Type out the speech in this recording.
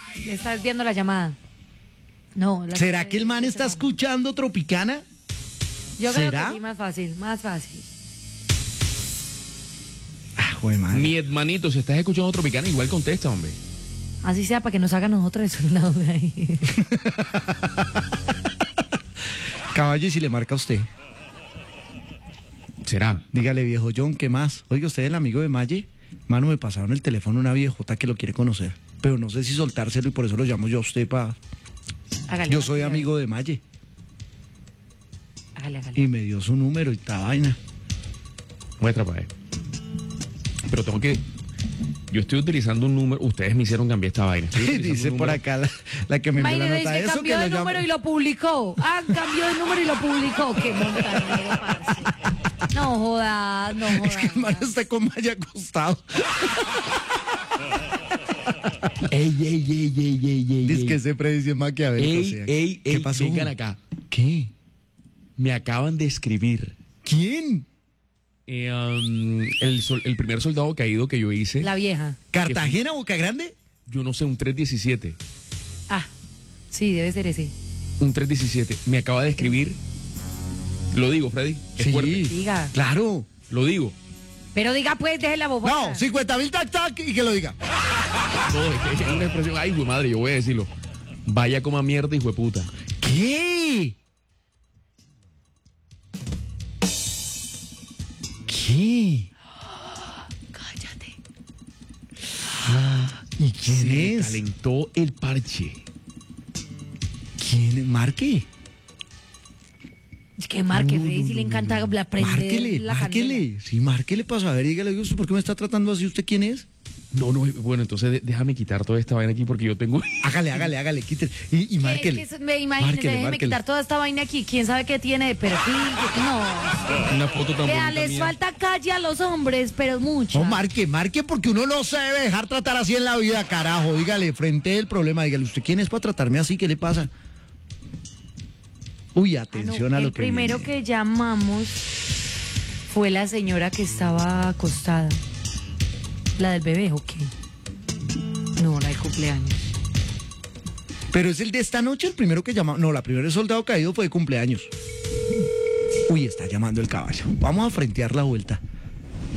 Le está desviando la llamada. No. ¿Será que el man está escuchando Tropicana? Yo creo ¿Será? que sí, más fácil, más fácil. Ah, joder, madre. Mi hermanito, si estás escuchando Tropicana, igual contesta, hombre. Así sea, para que nos haga nosotros eso un lado de ahí. Caballo, ¿y si le marca a usted? ¿Será? Dígale, viejo John, ¿qué más? Oiga, ¿usted es el amigo de Maye? Mano, me pasaron el teléfono una viejota que lo quiere conocer. Pero no sé si soltárselo y por eso lo llamo yo a usted para... Hágale, Yo soy hágale. amigo de Maye. Hágale, hágale. Y me dio su número y esta vaina. Muestra para él. Pero tengo que... Yo estoy utilizando un número... Ustedes me hicieron cambiar esta vaina. Estoy utilizando Dice un por número. acá la que me envió la Imagínate, nota. dice que Eso que cambió lo de llamo... número y lo publicó. Cambió de número y lo publicó. Qué montanero, parce. No jodas, no jodas. Es que el man está con Maya acostado. Ey. Dice que se predice maquiavélico. O sea, ¿qué pasó? Vengan acá. ¿Qué? Me acaban de escribir. ¿Quién? El primer soldado caído que yo hice, La vieja. ¿Cartagena, Boca Grande? yo no sé, un 317. Ah, sí, debe ser ese. Un 317. Me acaba de escribir. Lo digo, Freddy. Es fuerte. Diga. Claro. Lo digo. Pero diga pues, deje la bobada. No, 50.000 tac y que lo diga. No, es una expresión. Ay, güey, madre, yo voy a decirlo. Vaya como mierda, hijo de puta. ¿Qué? ¿Qué? Cállate. ¿Y quién Se me es? calentó el parche. ¿Quién? ¿Marque? Es que marque, Freddy, si le encanta aprender Márquele, la márquele. Sí, márquele para saber. Dígale, ¿usted por qué me está tratando así? ¿Usted quién es? No, bueno, entonces déjame quitar toda esta vaina aquí porque yo tengo... Hágale, quítele. Y candela. márquele. Es que imagínese, déjeme márquele. quitar toda esta vaina aquí. ¿Quién sabe qué tiene de perfil? No. Una foto tan Vea, bonita les mía. falta calle a los hombres, pero mucho. No, marque porque uno no se debe dejar tratar así en la vida, carajo. Dígale, frente el problema, dígale, ¿usted quién es para tratarme así? ¿Qué le pasa? Uy, atención a lo el que primero viene. que llamamos fue la señora que estaba acostada. ¿La del bebé o qué? No, la del cumpleaños. Pero es el de esta noche, el primero que llama. No, la primera de soldado caído fue de cumpleaños. Uy, está llamando el caballo. Vamos a frentear la vuelta.